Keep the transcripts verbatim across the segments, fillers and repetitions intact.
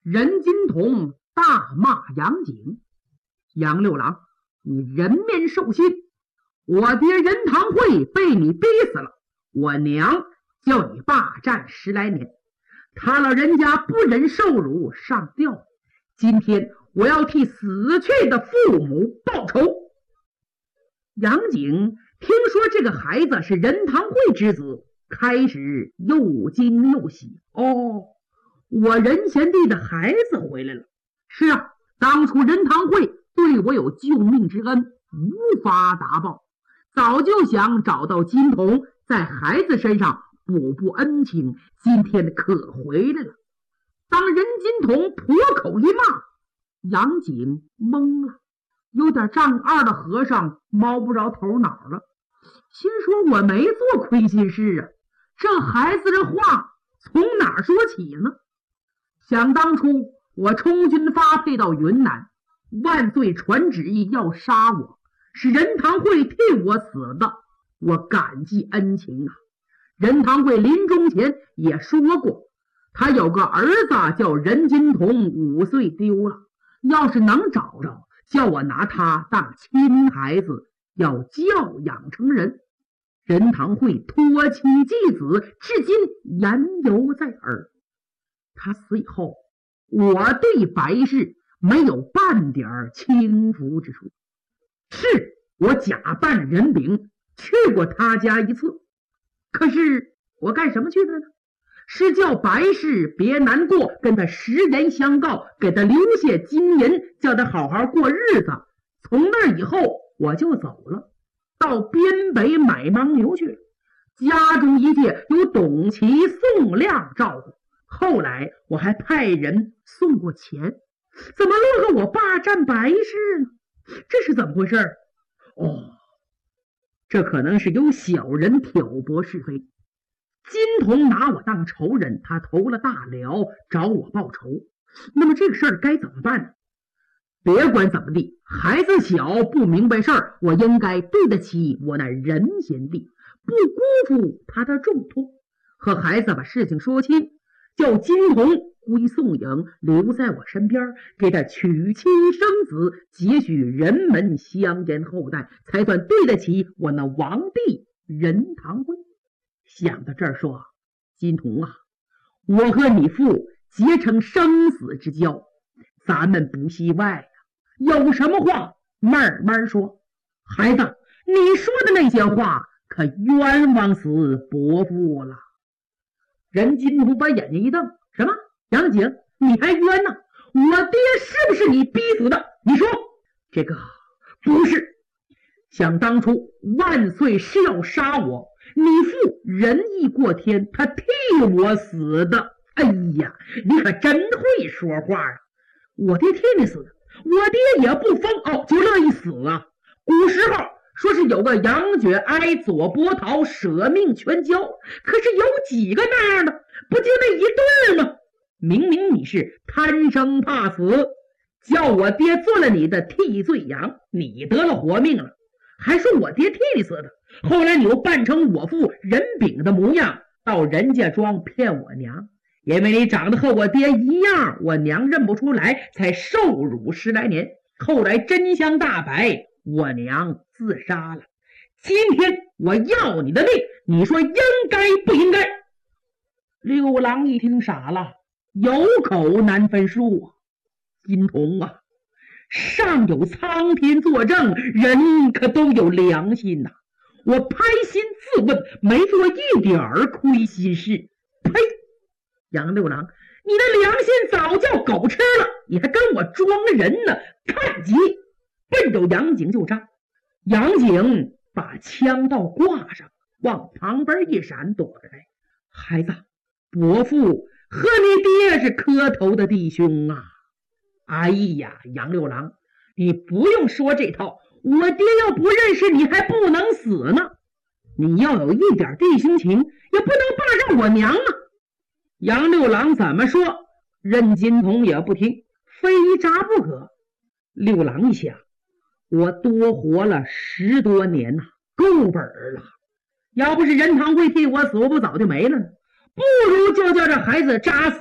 任金童大骂杨景：杨六郎，你人面兽心，我爹任堂会被你逼死了，我娘叫你霸占十来年，他老人家不忍受辱上吊，今天我要替死去的父母报仇。杨景听说这个孩子是任堂会之子，开始又惊又喜。哦，我任贤弟的孩子回来了。是啊，当初任堂会对我有救命之恩，无法答报，早就想找到金童，在孩子身上补补恩情，今天可回来了。当任金童破口一骂，杨景懵了，有点丈二的和尚摸不着头脑了，心说我没做亏心事啊，这孩子这话从哪儿说起呢？想当初我充军发配到云南，万岁传旨意要杀我，是任堂会替我死的，我感激恩情啊。任堂会临终前也说过，他有个儿子叫任金童，五岁丢了，要是能找着，叫我拿他当亲孩子，要教养成人。任堂会托妻继子，至今言犹在耳。他死以后，我对白氏没有半点轻浮之处。是我假扮任炳去过他家一次，可是我干什么去的呢？是叫白氏别难过，跟他实言相告，给他留下金银，叫他好好过日子。从那以后我就走了，到边北买牦牛去了。家中一切由董其、宋亮照顾，后来我还派人送过钱，怎么落个我霸占白氏呢？这是怎么回事？哦，这可能是有小人挑拨是非。金童拿我当仇人，他投了大辽，找我报仇。那么这个事儿该怎么办呢？别管怎么地，孩子小不明白事儿，我应该对得起我那任贤弟，不辜负他的重托，和孩子把事情说清，叫金童归宋颖，留在我身边，给他娶妻生子，结许人门香烟后代，才算对得起我那王弟任堂会。想到这儿说，金童啊，我和你父结成生死之交，咱们不戏外呀、啊，有什么话慢慢说。孩子，你说的那些话可冤枉死伯父了。任金童把眼睛一瞪，什么？杨景，你还冤呢？我爹是不是你逼死的？你说。这个不是，想当初万岁是要杀我，你父仁义过天，他替我死的。哎呀，你可真会说话啊！我爹替你死的，我爹也不疯哦，就乐意死啊。古时候说是有个杨觉哀左伯桃舍命全交，可是有几个那样的？不就那一对吗？明明你是贪生怕死，叫我爹做了你的替罪羊，你得了活命了，还说我爹替你死的。后来你又扮成我父任炳的模样，到人家庄骗我娘，因为你长得和我爹一样，我娘认不出来，才受辱十来年。后来真相大白，我娘自杀了。今天我要你的命，你说应该不应该？六郎一听傻了，有口难分数啊。金童啊，上有苍天作证，人可都有良心呐、啊。我拍心自问，没做一点儿亏心事。呸！杨六郎，你的良心早叫狗吃了，你还跟我装人呢！看急，奔着杨景就扎。杨景把枪刀挂上，往旁边一闪，躲开。孩子，伯父和你爹是磕头的弟兄啊！哎呀，杨六郎，你不用说这套，我爹要不认识你还不能死呢。你要有一点弟兄情，也不能霸占我娘啊！杨六郎怎么说，任金童也不听，非扎不可。六郎一想，我多活了十多年呐、啊，够本了。要不是任堂会替我死，我不早就没了呢。不如就叫这孩子扎死，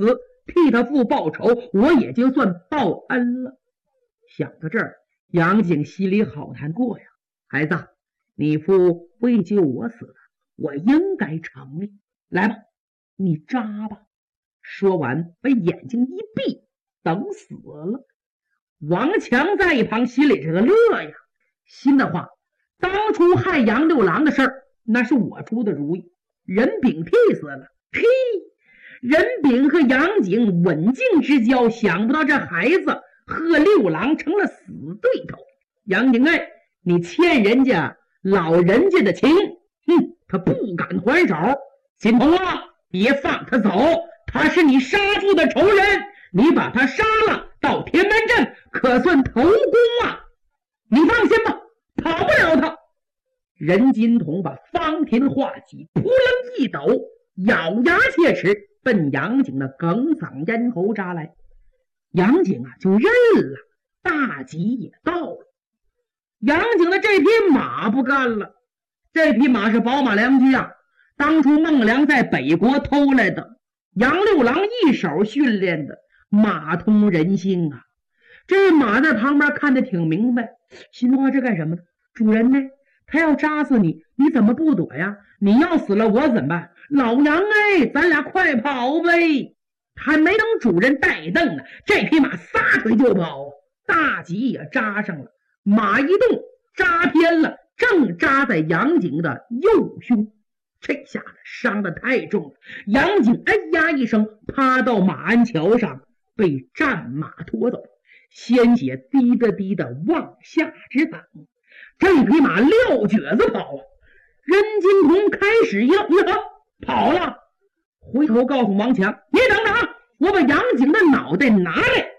替他父报仇，我也就算报恩了。想到这儿，杨景心里好难过呀。孩子，你父为救我死了，我应该偿命。来吧，你扎吧。说完，把眼睛一闭，等死了。王强在一旁心里这个乐呀，心的话，当初害杨六郎的事儿，那是我出的主意。任炳替死了，嘿，任炳和杨景刎颈之交，想不到这孩子和六郎成了死对头。杨景哎，你欠人家老人家的情，哼，他不敢还手。金童啊，别放他走，他是你杀父的仇人，你把他杀了，到天门阵可算头功啊！你放心吧，跑不了他。任金童把方天画戟扑棱一抖，咬牙切齿，奔杨景的哽嗓咽喉扎来。杨景啊就认了，大吉也到了。杨景的这匹马不干了，这匹马是宝马良驹啊，当初孟良在北国偷来的，杨六郎一手训练的，马通人性啊。这马在旁边看得挺明白，心话这干什么呢？主人呢？他要扎死你，你怎么不躲呀？你要死了我怎么办？老杨哎，咱俩快跑呗！还没等主人带蹬呢，这匹马撒腿就跑，大戟也扎上了，马一动扎偏了，正扎在杨景的右胸。这下子伤得太重了，杨景哎呀一声趴到马鞍桥上，被战马拖走，鲜血滴答滴答往下直淌。这匹马撂蹶子跑啊！任金童开始一愣，一愣跑了，回头告诉王强：“你等等啊，我把杨景的脑袋拿来。”